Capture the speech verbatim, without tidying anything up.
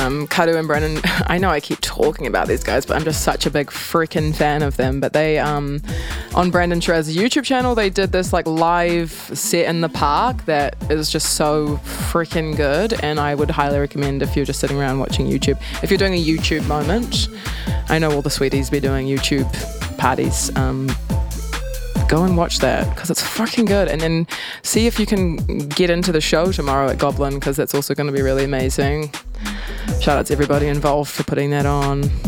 Um, Kadu and Brendan, I know I keep talking about these guys, but I'm just such a big freaking fan of them. But they, um, on Brandon Shiraz's YouTube channel, they did this like live set in the park that is just so freaking good. And I would highly recommend if you're just sitting around watching YouTube. If you're doing a YouTube moment, I know all the sweeties be doing YouTube parties. Um, go and watch that because it's fucking good. And then see if you can get into the show tomorrow at Goblin because that's also going to be really amazing. Shout out to everybody involved for putting that on.